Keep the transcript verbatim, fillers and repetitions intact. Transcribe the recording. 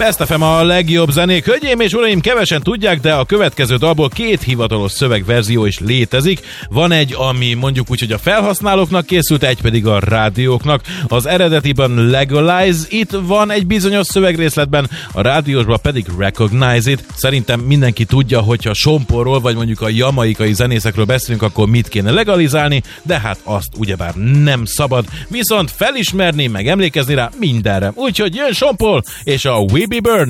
Best ef em a legjobb zenék. Hölgyeim és uraim, kevesen tudják, de a következő dalból két hivatalos szövegverzió is létezik. Van egy, ami mondjuk úgy, hogy a felhasználóknak készült, egy pedig a rádióknak. Az eredetiben Legalize It van egy bizonyos szövegrészletben, a rádiósban pedig Recognize It. Szerintem mindenki tudja, hogyha Somporról vagy mondjuk a jamaikai zenészekről beszélünk, akkor mit kéne legalizálni, de hát azt ugyebár nem szabad. Viszont felismerni, meg emlékezni rá mindenre. Úgyhogy jön Sompol és a We Be Burning.